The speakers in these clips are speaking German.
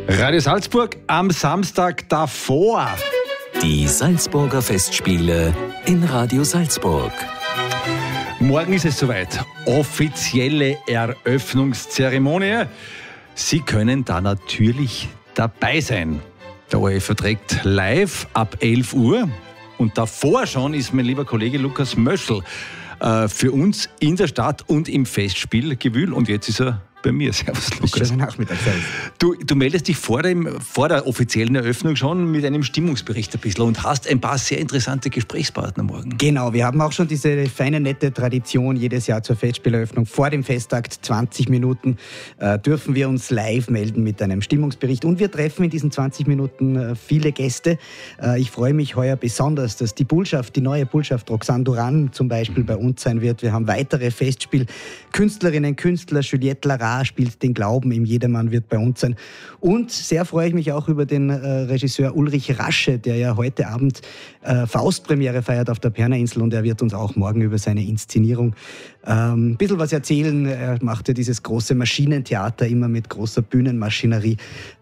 Radio Salzburg am Samstag davor. Die Salzburger Festspiele in Radio Salzburg. Morgen ist es soweit. Offizielle Eröffnungszeremonie. Sie können da natürlich dabei sein. Der ORF verträgt live ab 11 Uhr. Und davor schon ist mein lieber Kollege Lukas Möschl für uns in der Stadt und im Festspielgewühl. Und jetzt ist er bei mir. Servus, Lukas. Schönen Nachmittag. Du meldest dich vor der offiziellen Eröffnung schon mit einem Stimmungsbericht ein bisschen und hast ein paar sehr interessante Gesprächspartner morgen. Genau, wir haben auch schon diese feine, nette Tradition jedes Jahr zur Festspieleröffnung. Vor dem Festakt 20 Minuten dürfen wir uns live melden mit einem Stimmungsbericht. Und wir treffen in diesen 20 Minuten viele Gäste. Ich freue mich heuer besonders, dass die neue Bullschaft Roxane Duran zum Beispiel bei uns sein wird. Wir haben weitere Festspielkünstlerinnen, Künstler. Juliette Lara spielt den Glauben im Jedermann, wird bei uns sein. Und sehr freue ich mich auch über den Regisseur Ulrich Rasche, der ja heute Abend Faustpremiere feiert auf der Pernerinsel, und er wird uns auch morgen über seine Inszenierung ein bisschen was erzählen. Er macht ja dieses große Maschinentheater immer mit großer Bühnenmaschinerie.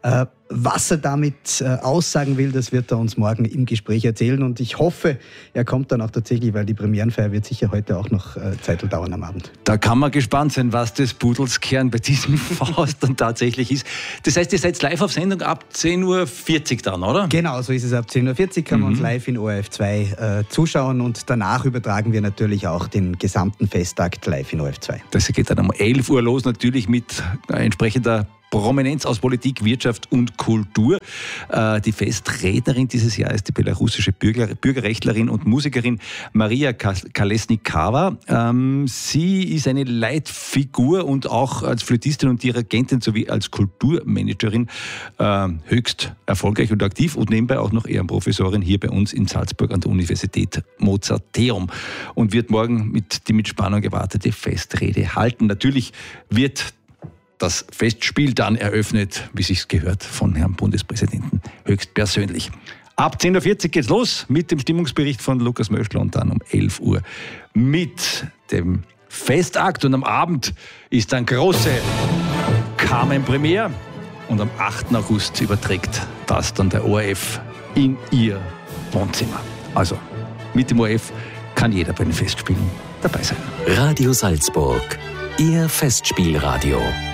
Was er damit aussagen will, das wird er uns morgen im Gespräch erzählen, und ich hoffe, er kommt dann auch tatsächlich, weil die Premierenfeier wird sicher heute auch noch Zeit dauern am Abend. Da kann man gespannt sein, was des Pudels Kern bei diesem Faust dann tatsächlich ist. Das heißt, ihr seid live auf Sendung ab 10.40 Uhr dann, oder? Genau, so ist es. Ab 10.40 Uhr kann man uns live in ORF 2 zuschauen, und danach übertragen wir natürlich auch den gesamten Festakt live in ORF 2. Das geht dann um 11 Uhr los, natürlich mit entsprechender Prominenz aus Politik, Wirtschaft und Kultur. Die Festrednerin dieses Jahr ist die belarussische Bürgerrechtlerin und Musikerin Maria Kolesnikava. Sie ist eine Leitfigur und auch als Flötistin und Dirigentin sowie als Kulturmanagerin höchst erfolgreich und aktiv und nebenbei auch noch Ehrenprofessorin hier bei uns in Salzburg an der Universität Mozarteum und wird morgen die mit Spannung gewartete Festrede halten. Natürlich wird das Festspiel dann eröffnet, wie sich's gehört, von Herrn Bundespräsidenten höchstpersönlich. Ab 10.40 Uhr geht's los mit dem Stimmungsbericht von Lukas Möschl und dann um 11 Uhr mit dem Festakt. Und am Abend ist dann große Carmen-Premiere und am 8. August überträgt das dann der ORF in ihr Wohnzimmer. Also mit dem ORF kann jeder bei den Festspielen dabei sein. Radio Salzburg, Ihr Festspielradio.